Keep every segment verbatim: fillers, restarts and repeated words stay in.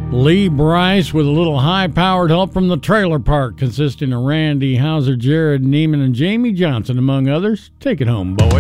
Lee Bryce with a little high-powered help from the trailer park, consisting of Randy Hauser, Jared Neiman, and Jamie Johnson, among others. Take it home, boys.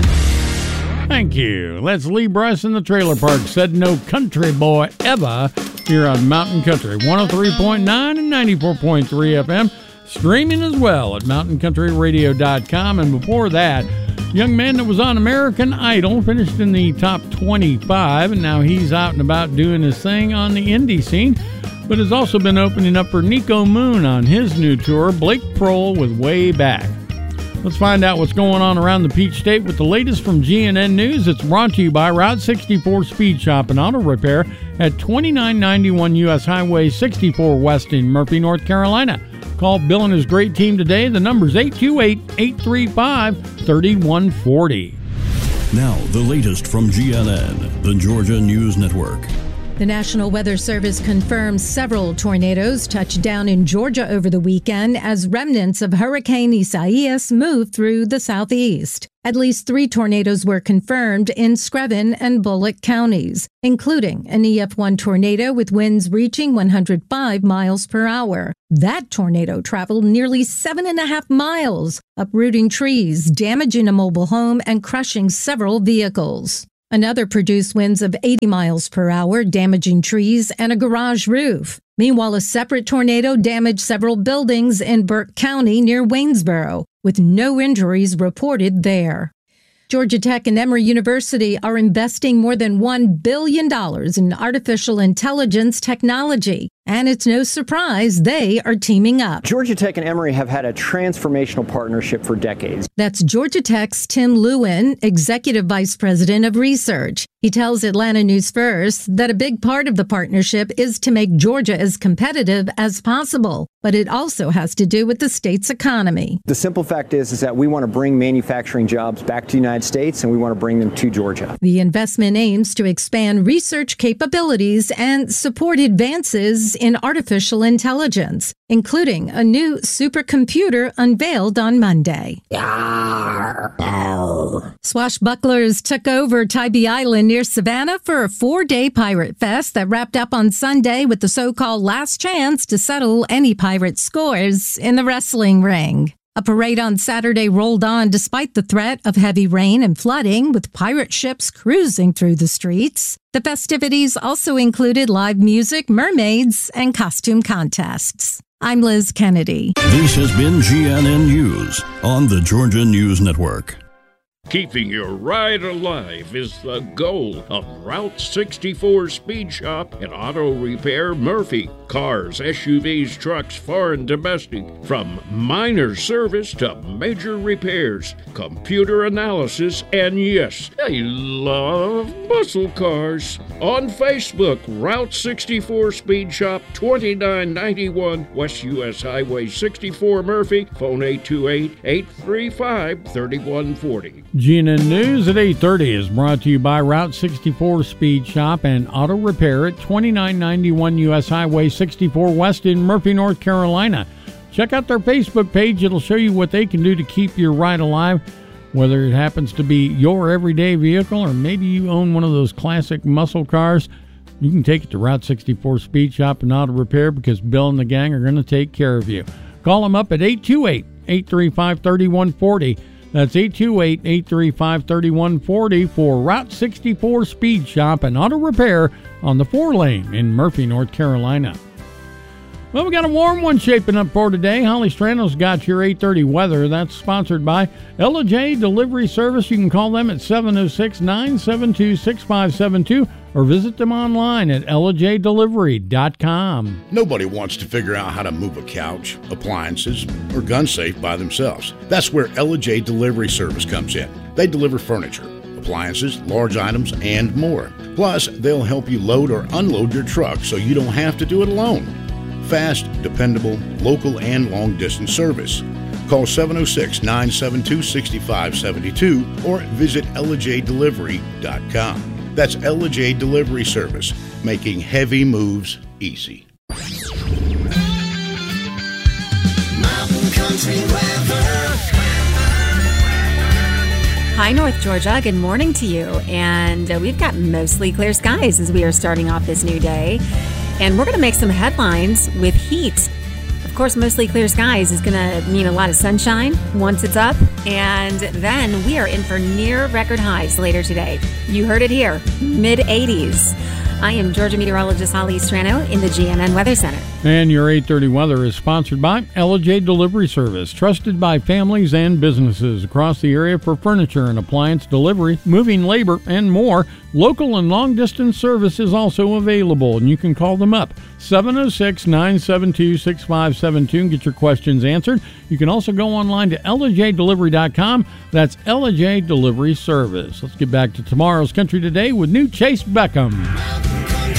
Thank you. That's Lee Bryce in the trailer park. Said no country boy ever here on Mountain Country. one oh three point nine and ninety-four point three F M. Streaming as well at mountain country radio dot com. And before that, young man that was on American Idol, finished in the top twenty-five, and now he's out and about doing his thing on the indie scene, but has also been opening up for Nico Moon on his new tour, Blake Prohl with Way Back. Let's find out what's going on around the Peach State with the latest from G N N News. It's brought to you by Route sixty-four Speed Shop and Auto Repair at twenty-nine ninety-one U S Highway sixty-four West in Murphy, North Carolina. Call Bill and his great team today. The number's eight two eight, eight three five, three one four zero. Now, the latest from G N N, the Georgia News Network. The National Weather Service confirms several tornadoes touched down in Georgia over the weekend as remnants of Hurricane Isaias moved through the southeast. At least three tornadoes were confirmed in Screven and Bullock counties, including an E F one tornado with winds reaching one hundred five miles per hour. That tornado traveled nearly seven and a half miles, uprooting trees, damaging a mobile home, and crushing several vehicles. Another produced winds of eighty miles per hour, damaging trees and a garage roof. Meanwhile, a separate tornado damaged several buildings in Burke County near Waynesboro, with no injuries reported there. Georgia Tech and Emory University are investing more than one billion dollars in artificial intelligence technology. And it's no surprise they are teaming up. Georgia Tech and Emory have had a transformational partnership for decades. That's Georgia Tech's Tim Lewin, Executive Vice President of Research. He tells Atlanta News First that a big part of the partnership is to make Georgia as competitive as possible, but it also has to do with the state's economy. The simple fact is, is that we want to bring manufacturing jobs back to the United States, and we want to bring them to Georgia. The investment aims to expand research capabilities and support advances in artificial intelligence, including a new supercomputer unveiled on Monday. Swashbucklers took over Tybee Island near Savannah for a four-day pirate fest that wrapped up on Sunday with the so-called last chance to settle any pirate scores in the wrestling ring. A parade on Saturday rolled on despite the threat of heavy rain and flooding, with pirate ships cruising through the streets. The festivities also included live music, mermaids, and costume contests. I'm Liz Kennedy. This has been G N N News on the Georgia News Network. Keeping your ride alive is the goal of Route sixty-four Speed Shop and Auto Repair Murphy. Cars, S U Vs, trucks, foreign, domestic. From minor service to major repairs, computer analysis, and yes, they love muscle cars. On Facebook, Route sixty-four Speed Shop, twenty-nine ninety-one West U S Highway sixty-four Murphy. Phone eight two eight, eight three five, three one four zero. G N N News at eight thirty is brought to you by Route sixty-four Speed Shop and Auto Repair at twenty-nine ninety-one U S Highway sixty-four West in Murphy, North Carolina. Check out their Facebook page. It'll show you what they can do to keep your ride alive, whether it happens to be your everyday vehicle or maybe you own one of those classic muscle cars. You can take it to Route sixty-four Speed Shop and Auto Repair because Bill and the gang are going to take care of you. Call them up at eight two eight, eight three five, three one four zero. That's eight two eight, eight three five, three one four zero for Route sixty-four Speed Shop and Auto Repair on the four lane in Murphy, North Carolina. Well, we got a warm one shaping up for today. Holly Strano's got your eight thirty weather. That's sponsored by Ella J Delivery Service. You can call them at seven oh six, nine seven two, six five seven two or visit them online at ella j delivery dot com. Nobody wants to figure out how to move a couch, appliances, or gun safe by themselves. That's where Ella J Delivery Service comes in. They deliver furniture, appliances, large items, and more. Plus, they'll help you load or unload your truck so you don't have to do it alone. Fast, dependable, local, and long-distance service. Call seven oh six, nine seven two, six five seven two or visit ella j delivery dot com. That's Ella J Delivery Service, making heavy moves easy. Mountain Country Weather. Hi, North Georgia. Good morning to you. And uh, we've got mostly clear skies as we are starting off this new day. And we're going to make some headlines with heat. Of course, mostly clear skies is going to mean a lot of sunshine once it's up. And then we are in for near record highs later today. You heard it here, mid eighties. I am Georgia meteorologist Holly Strano in the G N N Weather Center. And your eight thirty weather is sponsored by L A J Delivery Service, trusted by families and businesses across the area for furniture and appliance delivery, moving labor, and more. Local and long-distance service is also available, and you can call them up, seven oh six, nine seven two, six five seven two, and get your questions answered. You can also go online to L A J delivery dot com. That's L A J Delivery Service. Let's get back to tomorrow's Country Today with new Chase Beckham.